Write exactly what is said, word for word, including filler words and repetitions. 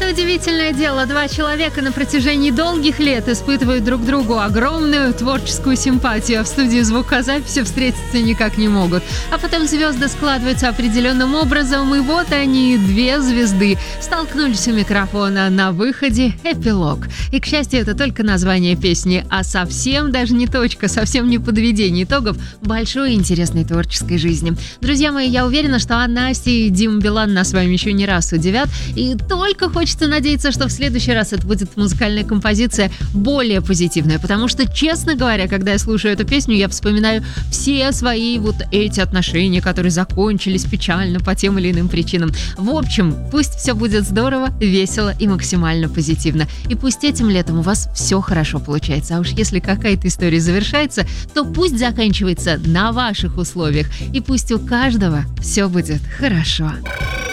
Какое удивительное дело, два человека на протяжении долгих лет испытывают друг другу огромную творческую симпатию, а в студии звукозаписи встретиться никак не могут. А потом звезды складываются определенным образом, и вот они, две звезды, столкнулись у микрофона. На выходе эпилог. И, к счастью, это только название песни, а совсем даже не точка, совсем не подведение итогов большой и интересной творческой жизни. Друзья мои, я уверена, что Настя и Дима Билан нас с вами еще не раз удивят, и только хочется надеяться, что в следующий раз это будет музыкальная композиция более позитивная, потому что, честно говоря, когда я слушаю эту песню, я вспоминаю все свои вот эти отношения, которые закончились печально по тем или иным причинам. В общем, пусть все будет здорово, весело и максимально позитивно. И пусть этим летом у вас все хорошо получается. А уж если какая-то история завершается, то пусть заканчивается на ваших условиях. И пусть у каждого все будет хорошо.